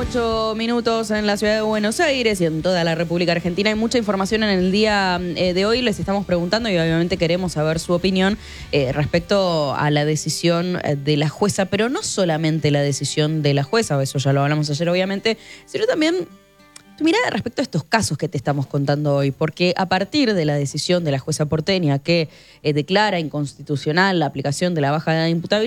8 minutos en la ciudad de Buenos Aires y en toda la República Argentina. Hay mucha información en el día de hoy. Les estamos preguntando y obviamente queremos saber su opinión respecto a la decisión de la jueza, pero no solamente la decisión de la jueza, eso ya lo hablamos ayer obviamente, sino también tu mirada respecto a estos casos que te estamos contando hoy, porque a partir de la decisión de la jueza porteña que declara inconstitucional la aplicación de la baja de imputabilidad,